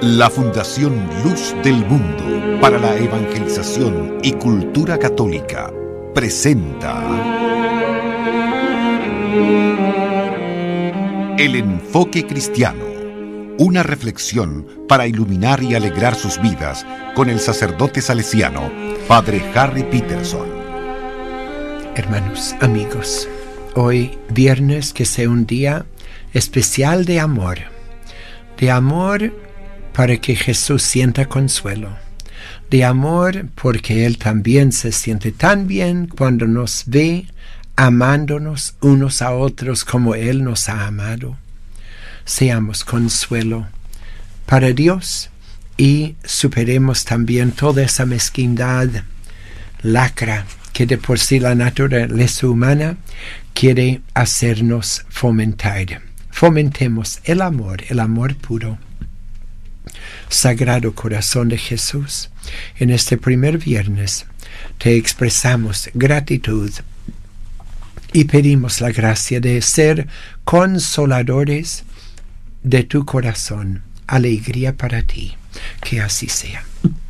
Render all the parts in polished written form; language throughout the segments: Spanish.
La Fundación Luz del Mundo para la Evangelización y Cultura Católica presenta El Enfoque Cristiano, una reflexión para iluminar y alegrar sus vidas con el sacerdote salesiano, Padre Harry Peterson. Hermanos, amigos, hoy viernes que sea un día especial de amor para que Jesús sienta consuelo, de amor porque Él también se siente tan bien cuando nos ve amándonos unos a otros como Él nos ha amado. Seamos consuelo para Dios y superemos también toda esa mezquindad, lacra, que de por sí la naturaleza humana quiere hacernos fomentar. Fomentemos el amor puro. Sagrado Corazón de Jesús, en este primer viernes te expresamos gratitud y pedimos la gracia de ser consoladores de tu corazón. Alegría para ti, que así sea.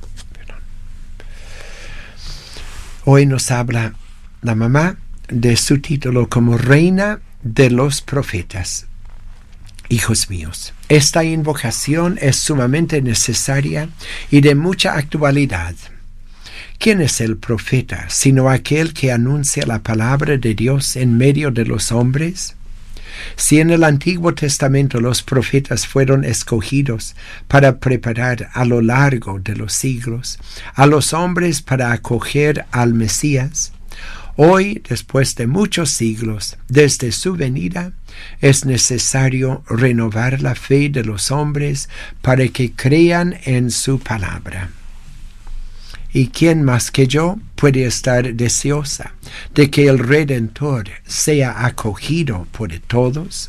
Hoy nos habla la mamá de su título como Reina de los Profetas. Hijos míos, esta invocación es sumamente necesaria y de mucha actualidad. ¿Quién es el profeta sino aquel que anuncia la palabra de Dios en medio de los hombres? Si en el Antiguo Testamento los profetas fueron escogidos para preparar a lo largo de los siglos a los hombres para acoger al Mesías, hoy, después de muchos siglos, desde su venida, es necesario renovar la fe de los hombres para que crean en su palabra. ¿Y quién más que yo puede estar deseosa de que el Redentor sea acogido por todos?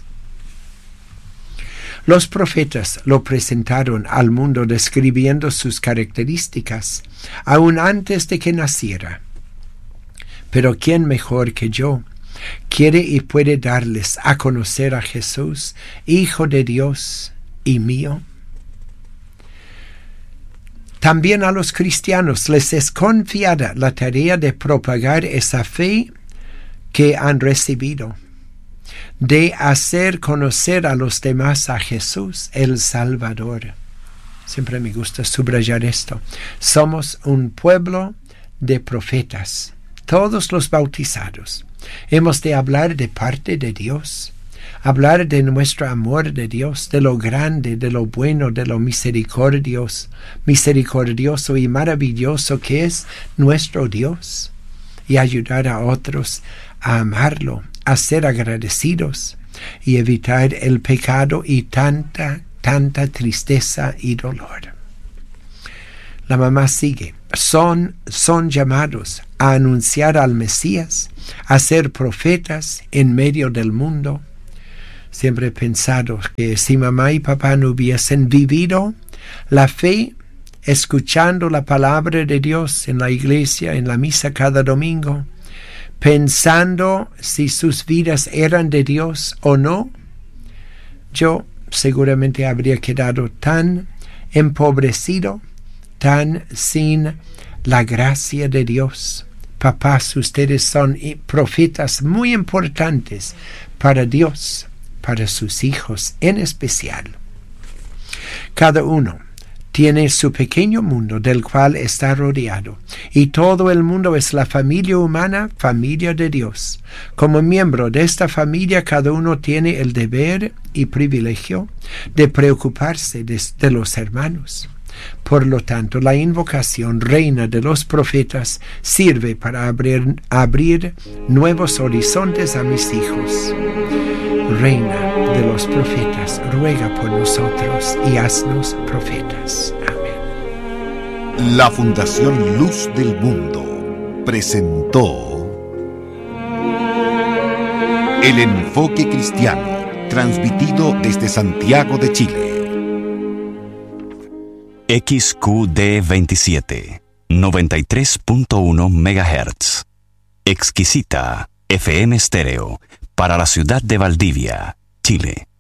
Los profetas lo presentaron al mundo describiendo sus características, aún antes de que naciera. Pero ¿quién mejor que yo quiere y puede darles a conocer a Jesús, Hijo de Dios y mío? También a los cristianos les es confiada la tarea de propagar esa fe que han recibido, de hacer conocer a los demás a Jesús, el Salvador. Siempre me gusta subrayar esto. Somos un pueblo de profetas. Todos los bautizados hemos de hablar de parte de Dios, hablar de nuestro amor de Dios, de lo grande, de lo bueno, de lo misericordioso y maravilloso que es nuestro Dios, y ayudar a otros a amarlo, a ser agradecidos y evitar el pecado y tanta tristeza y dolor. La mamá sigue. Son llamados a anunciar al Mesías, a ser profetas en medio del mundo. Siempre he pensado que si mamá y papá no hubiesen vivido la fe, escuchando la palabra de Dios en la iglesia, en la misa cada domingo, pensando si sus vidas eran de Dios o no, yo seguramente habría quedado tan empobrecido, tan sin la gracia de Dios. Papás, ustedes son profetas muy importantes para Dios, para sus hijos en especial. Cada uno tiene su pequeño mundo del cual está rodeado, y todo el mundo es la familia humana, familia de Dios. Como miembro de esta familia, cada uno tiene el deber y privilegio de preocuparse de los hermanos. Por lo tanto, la invocación Reina de los Profetas sirve para abrir nuevos horizontes a mis hijos. Reina de los Profetas, ruega por nosotros y haznos profetas. Amén. La Fundación Luz del Mundo presentó El Enfoque Cristiano, transmitido desde Santiago de Chile. XQD27, 93.1 MHz. Exquisita FM Estéreo, para la ciudad de Valdivia, Chile.